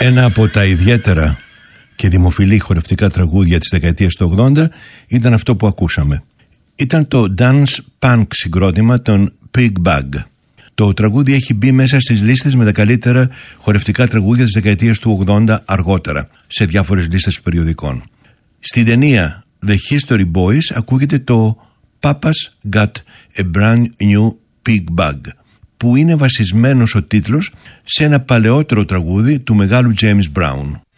Ένα από τα ιδιαίτερα και δημοφιλή χορευτικά τραγούδια της δεκαετίας του 80 ήταν αυτό που ακούσαμε. Ήταν το dance punk συγκρότημα των Pig Bag. Το τραγούδι έχει μπει μέσα στις λίστες με τα καλύτερα χορευτικά τραγούδια της δεκαετίας του 80 αργότερα, σε διάφορες λίστες περιοδικών. Στην ταινία The History Boys ακούγεται το Papa's Got a Brand New Pig Bag, που είναι βασισμένος ο τίτλος σε ένα παλαιότερο τραγούδι του μεγάλου James Brown.